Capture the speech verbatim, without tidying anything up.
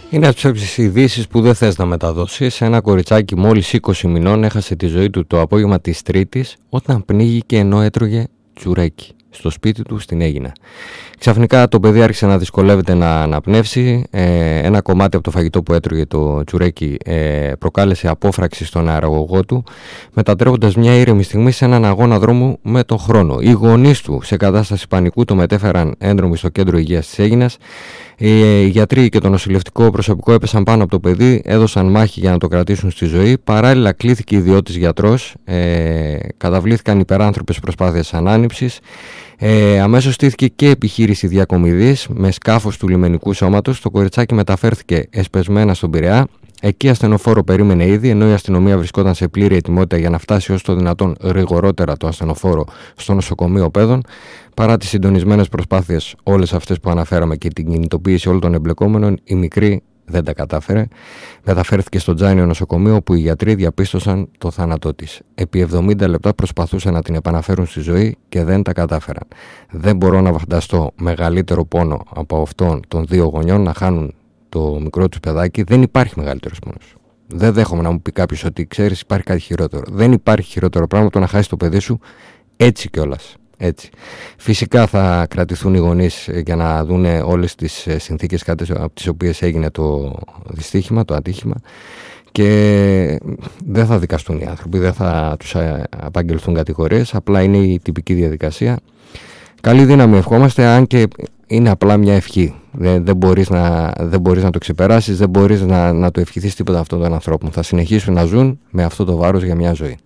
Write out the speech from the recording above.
Είναι από τις ειδήσεις που δεν θες να μεταδώσεις. Ένα κοριτσάκι μόλις είκοσι μηνών έχασε τη ζωή του το απόγευμα της Τρίτης όταν πνίγηκε ενώ έτρωγε τσουρέκι στο σπίτι του στην Αίγινα. Ξαφνικά το παιδί άρχισε να δυσκολεύεται να αναπνεύσει. Ε, ένα κομμάτι από το φαγητό που έτρωγε το τσουρέκι ε, προκάλεσε απόφραξη στον αεραγωγό του, μετατρέποντας μια ήρεμη στιγμή σε έναν αγώνα δρόμου με τον χρόνο. Οι γονείς του, σε κατάσταση πανικού, το μετέφεραν έντρομοι στο κέντρο υγείας της Αίγινας. Οι γιατροί και το νοσηλευτικό προσωπικό έπεσαν πάνω από το παιδί, έδωσαν μάχη για να το κρατήσουν στη ζωή. Παράλληλα, κλήθηκε ιδιώτης γιατρός, ε, καταβλήθηκαν υπεράνθρωπες προσπάθειες ανάνυψης. Ε, αμέσως στήθηκε και επιχείρηση διακομιδής με σκάφος του λιμενικού σώματος. Το κοριτσάκι μεταφέρθηκε εσπεσμένα στον Πειραιά. Εκεί ασθενοφόρο περίμενε ήδη, ενώ η αστυνομία βρισκόταν σε πλήρη ετοιμότητα για να φτάσει όσο το δυνατόν γρηγορότερα το ασθενοφόρο στο νοσοκομείο Πέδων. Παρά τις συντονισμένες προσπάθειες, όλες αυτές που αναφέραμε και την κινητοποίηση όλων των εμπλεκόμενων, η μικρή δεν τα κατάφερε. Μεταφέρθηκε στο Τζάινιο νοσοκομείο, όπου οι γιατροί διαπίστωσαν το θάνατό της. Επί εβδομήντα λεπτά προσπαθούσαν να την επαναφέρουν στη ζωή και δεν τα κατάφεραν. Δεν μπορώ να φανταστώ μεγαλύτερο πόνο από αυτόν των δύο γονιών να χάνουν το μικρό του παιδάκι. Δεν υπάρχει μεγαλύτερος πόνος. Δεν δέχομαι να μου πει κάποιος ότι ξέρεις υπάρχει κάτι χειρότερο. Δεν υπάρχει χειρότερο πράγμα το να χάσει το παιδί σου έτσι κιόλας. Έτσι. Φυσικά θα κρατηθούν οι γονείς για να δουν όλες τις συνθήκες από τις οποίες έγινε το δυστύχημα, το ατύχημα, και δεν θα δικαστούν οι άνθρωποι, δεν θα τους απαγγελθούν κατηγορίες, απλά είναι η τυπική διαδικασία. Καλή δύναμη ευχόμαστε, αν και είναι απλά μια ευχή. Δεν, δεν, μπορείς, να, δεν μπορείς να το ξεπεράσεις, δεν μπορείς να, να το ευχηθείς τίποτα αυτών των ανθρώπων. Θα συνεχίσουν να ζουν με αυτό το βάρος για μια ζωή.